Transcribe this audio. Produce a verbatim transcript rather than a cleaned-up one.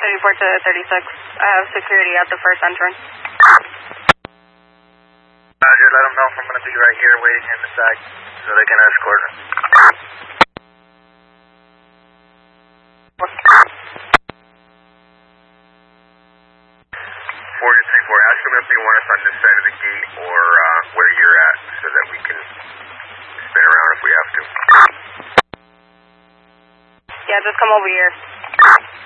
thirty-four to thirty-six. I have security at the first entrance. Roger, let them know if I'm going to be right here waiting in the side so they can escort me. four to three four, ask them if they want us on this side of the gate or uh, where you're at so that we can spin around if we have to. Yeah, just come over here.